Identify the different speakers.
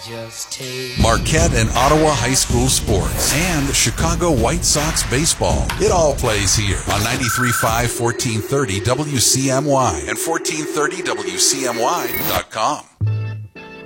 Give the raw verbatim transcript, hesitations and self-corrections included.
Speaker 1: Just take
Speaker 2: Marquette and Ottawa High School sports and Chicago White Sox baseball. It all plays here on ninety-three point five, fourteen thirty W C M Y and fourteen thirty W C M Y dot com.